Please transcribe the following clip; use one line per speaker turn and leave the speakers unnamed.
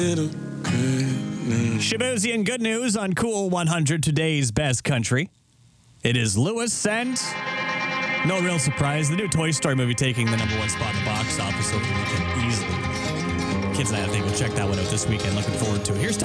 Shabuzi and good news on Cool 100, today's best country. It is Lewis and no real surprise. The new Toy Story movie taking the #1 spot in the box office over the weekend easily. Kids and I think we'll check that one out this weekend. Looking forward to it. Here's